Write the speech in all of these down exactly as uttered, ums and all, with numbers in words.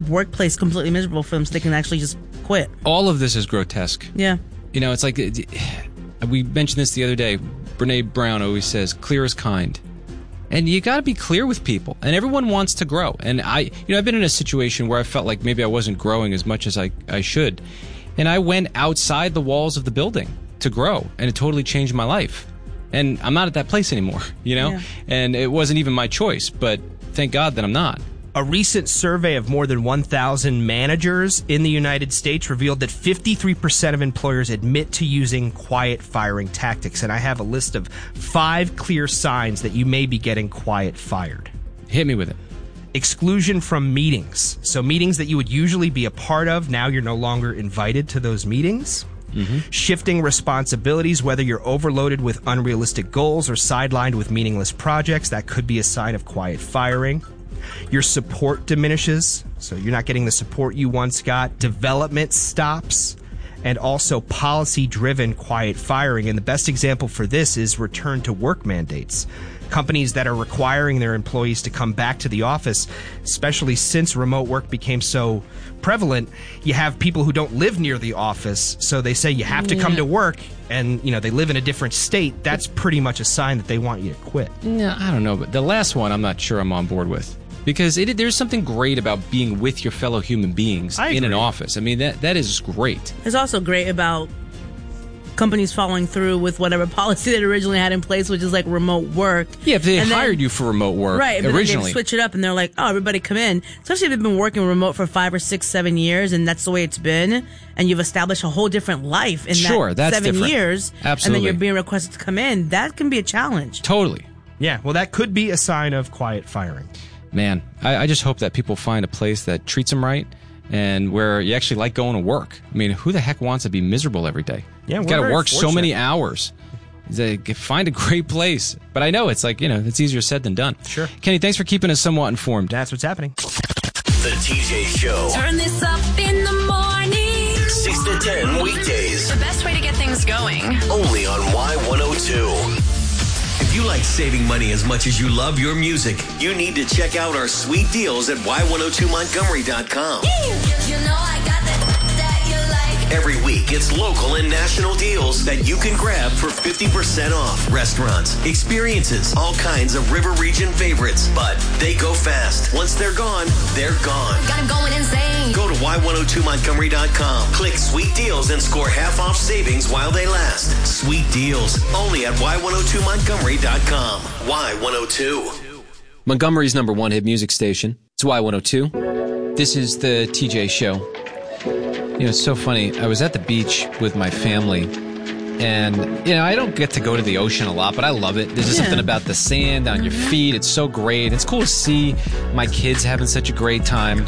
workplace completely miserable for them so they can actually just quit. All of this is grotesque. Yeah. You know, it's like, we mentioned this the other day. Brene Brown always says, clear is kind. And you got to be clear with people. And everyone wants to grow. And I, you know, I've been in a situation where I felt like maybe I wasn't growing as much as I, I should. And I went outside the walls of the building to grow. And it totally changed my life. And I'm not at that place anymore, you know? Yeah. And it wasn't even my choice. But thank God that I'm not. A recent survey of more than one thousand managers in the United States revealed that fifty-three percent of employers admit to using quiet firing tactics. And I have a list of five clear signs that you may be getting quiet fired. Hit me with it. Exclusion from meetings. So meetings that you would usually be a part of, now you're no longer invited to those meetings. Mm-hmm. Shifting responsibilities, whether you're overloaded with unrealistic goals or sidelined with meaningless projects, that could be a sign of quiet firing. Your support diminishes, so you're not getting the support you once got. Development stops, and also policy-driven quiet firing. And the best example for this is return to work mandates. Companies that are requiring their employees to come back to the office, especially since remote work became so prevalent, you have people who don't live near the office, so they say you have to come to work, and you know they live in a different state. That's pretty much a sign that they want you to quit. Yeah, I don't know, but the last one I'm not sure I'm on board with. Because it, there's something great about being with your fellow human beings in an office. I mean, that that is great. It's also great about companies following through with whatever policy they originally had in place, which is like remote work. Yeah, if they and hired then, you for remote work right, originally. Right, they switch it up and they're like, oh, everybody come in. Especially if they've been working remote for five or six, seven years, and that's the way it's been, and you've established a whole different life in sure, that that's seven different. years. Absolutely. And then you're being requested to come in. That can be a challenge. Totally. Yeah, well, that could be a sign of quiet firing. Man, I, I just hope that people find a place that treats them right and where you actually like going to work. I mean, who the heck wants to be miserable every day? Yeah, you we're got to very work fortunate. so many hours. They find a great place. But I know it's like, you know, it's easier said than done. Sure. Kenny, thanks for keeping us somewhat informed. That's what's happening. The T J Show. Turn this up in the morning. six to ten weekdays. The best way to get things going. Only on Y one oh two. If you like saving money as much as you love your music, you need to check out our sweet deals at Y one oh two Montgomery dot com. You know I got that that you like. Every week, it's local and national deals that you can grab for fifty percent off. Restaurants, experiences, all kinds of River Region favorites. But they go fast. Once they're gone, they're gone. Got 'em going insane. Go to Y one oh two Montgomery dot com. Click Sweet Deals and score half off savings while they last. Sweet Deals, only at Y one oh two Montgomery dot com. Y one oh two. Montgomery's number one hit music station. It's Y one oh two. This is the T J Show. You know, it's so funny. I was at the beach with my family, and, you know, I don't get to go to the ocean a lot, but I love it. There's just Yeah. something about the sand on your feet. It's so great. It's cool to see my kids having such a great time.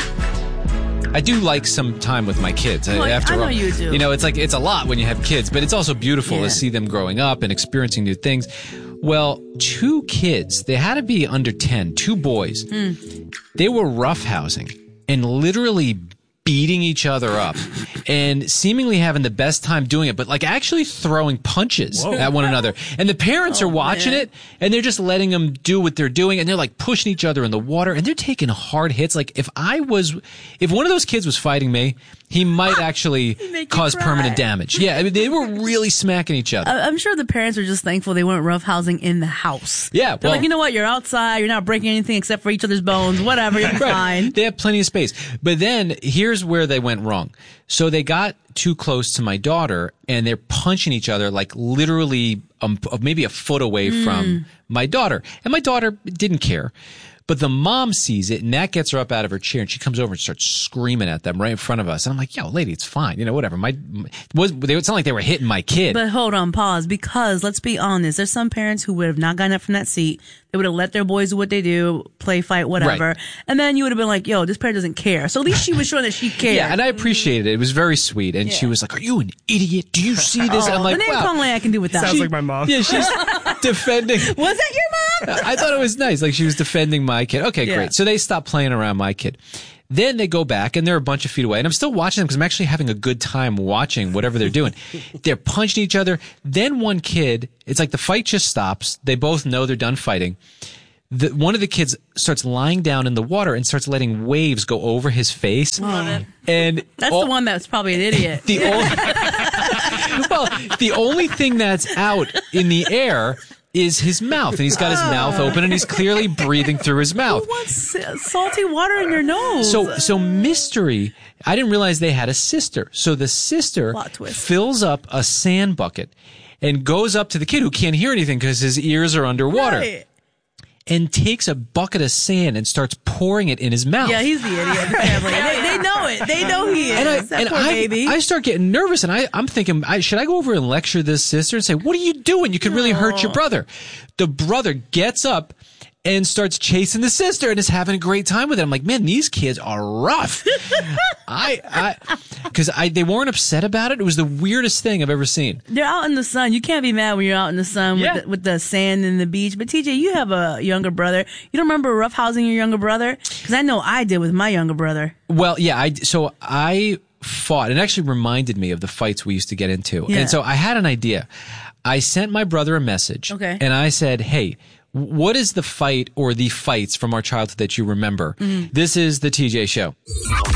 I do like some time with my kids. Well, After I know all, you do. You know, it's like, it's a lot when you have kids, but it's also beautiful Yeah. to see them growing up and experiencing new things. Well, two kids, they had to be under ten, two boys. Hmm. They were roughhousing and literally beating each other up and seemingly having the best time doing it, but like actually throwing punches Whoa. at one another. And the parents Oh, are watching man. it and they're just letting them do what they're doing, and they're like pushing each other in the water and they're taking hard hits. Like if I was, if one of those kids was fighting me, he might actually Make you cause cry. permanent damage. Yeah, I mean, they were really smacking each other. I- I'm sure the parents are just thankful they weren't roughhousing in the house. Yeah, They're well- like, you know what? You're outside. You're not breaking anything except for each other's bones. Whatever. You're fine. They have plenty of space. But then here's where they went wrong. So they got too close to my daughter and they're punching each other like literally um, maybe a foot away from my daughter. And my daughter didn't care. But the mom sees it, and that gets her up out of her chair, and she comes over and starts screaming at them right in front of us. And I'm like, yo, lady, it's fine. You know, whatever. My, my was, they, it's not like they were hitting my kid. But hold on, pause, because let's be honest. There's some parents who would have not gotten up from that seat. They would have let their boys do what they do, play, fight, whatever. Right. And then you would have been like, yo, this parent doesn't care. So at least she was showing that she cared. Yeah, and I appreciated it. It was very sweet. And she Yeah. was like, are you an idiot? Do you see this? And I'm Oh, like, the name wow. calling I can do with that. Sounds like my mom. Yeah, she's defending. Was that your mom? I thought it was nice. Like she was defending my kid. Okay, Yeah. great. So they stopped playing around my kid. Then they go back and they're a bunch of feet away. And I'm still watching them because I'm actually having a good time watching whatever they're doing. They're punching each other. Then one kid, it's like the fight just stops. They both know they're done fighting. the, one of the kids starts lying down in the water and starts letting waves go over his face. Love it. And That's all- the one that's probably an idiot. the only, well, the only thing that's out in the air is his mouth, and he's got his mouth open, and he's clearly breathing through his mouth. Who wants uh, salty water in your nose? So, so Mystery, I didn't realize they had a sister. So the sister Plot twist. fills up a sand bucket and goes up to the kid who can't hear anything because his ears are underwater, Right. and takes a bucket of sand and starts pouring it in his mouth. Yeah, he's the idiot of the family. they, they know it. They know he is. And I, that and poor I, baby. I start getting nervous, and I, I'm thinking, I, should I go over and lecture this sister and say, what are you doing? You could really hurt your brother. The brother gets up and starts chasing the sister and is having a great time with it. I'm like, man, these kids are rough. I, I, because I, they weren't upset about it. It was the weirdest thing I've ever seen. They're out in the sun. You can't be mad when you're out in the sun Yeah. with, the, with the sand and the beach. But T J, you have a younger brother. You don't remember roughhousing your younger brother? Because I know I did with my younger brother. Well, yeah, I, so I fought. It actually reminded me of the fights we used to get into. Yeah. And so I had an idea. I sent my brother a message. Okay. And I said, hey, what is the fight or the fights from our childhood that you remember? Mm-hmm. This is the T J Show.